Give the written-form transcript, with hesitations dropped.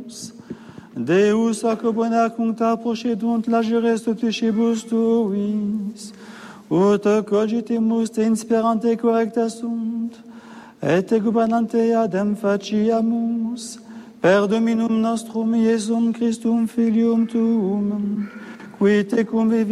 Deus ac bona cuncta procedunt lageres toticibus tuis, ut cogitimus te inspirante correcta sunt, et gubernantem adem faciamus, per Dominum nostrum Iesum Christum Filium tuum, qui te convivi